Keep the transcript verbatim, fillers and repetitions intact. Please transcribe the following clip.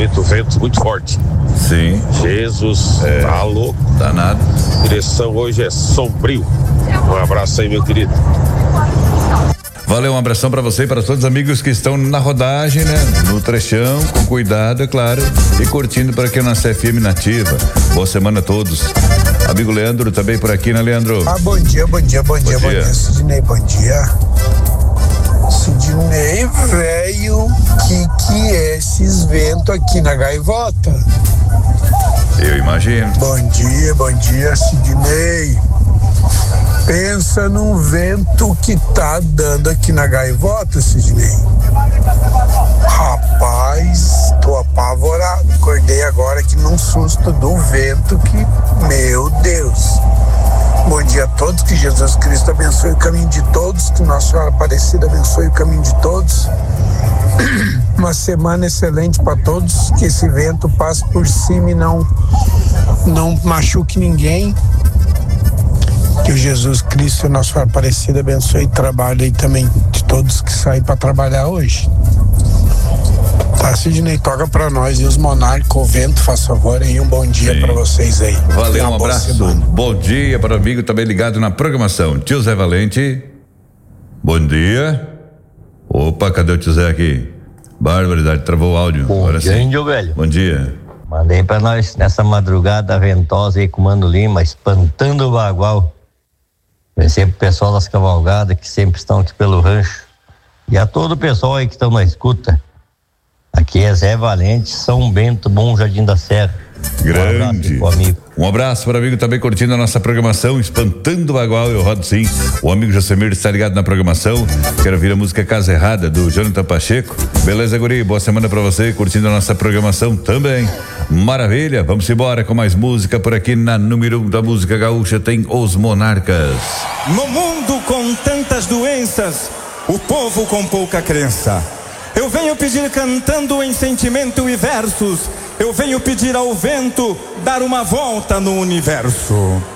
muito vento, muito forte. Sim. Jesus, é, tá louco. Danado. Direção hoje é sombrio. Um abraço aí, meu querido. Valeu, um abração pra você e para todos os amigos que estão na rodagem, né? No trechão, com cuidado, é claro, e curtindo por aqui na C F M Nativa. Boa semana a todos. Amigo Leandro também por aqui, né, Leandro? Ah, bom dia, bom dia, bom, bom dia, dia, bom dia, Sidney, bom dia. Sidney, velho, que que é esses ventos aqui na gaivota? Eu imagino. Bom dia, bom dia, Sidney. Pensa num vento que tá dando aqui na gaivota, Sidney. Rapaz, tô apavorado. Acordei agora aqui num susto do vento que, meu Deus. Bom dia a todos, que Jesus Cristo abençoe o caminho de todos, que Nossa Senhora Aparecida abençoe o caminho de todos. Uma semana excelente para todos, que esse vento passe por cima e não, não machuque ninguém. Que o Jesus Cristo, Nossa Senhora Aparecida, abençoe o trabalho aí também de todos que saem para trabalhar hoje. Tá, Sidney, toca pra nós e os monarcas, o vento, faz favor aí, um bom dia para vocês aí. Valeu, um abraço. Semana. Bom dia para o amigo também ligado na programação. Tio Zé Valente. Bom dia. Opa, cadê o tio Zé aqui? Barbaridade, travou o áudio. Bom Agora dia, sim. índio velho. Bom dia. Mandei pra nós nessa madrugada ventosa aí com o Mano Lima, espantando o bagual. Pensei pro pessoal das cavalgadas que sempre estão aqui pelo rancho. E a todo o pessoal aí que estão na escuta. Aqui é Zé Valente, São Bento, Bom Jardim da Serra. Grande. Um abraço, um abraço para o amigo também curtindo a nossa programação, espantando o bagual, eu rodo sim. O amigo Josemir está ligado na programação. Quero ouvir a música Casa Errada, do Jonathan Pacheco. Beleza, guri? Boa semana para você, curtindo a nossa programação também. Maravilha, vamos embora com mais música por aqui na número um da música gaúcha, tem Os Monarcas. No mundo com tantas doenças, o povo com pouca crença. Eu venho pedir cantando em sentimento e versos. Eu venho pedir ao vento dar uma volta no universo.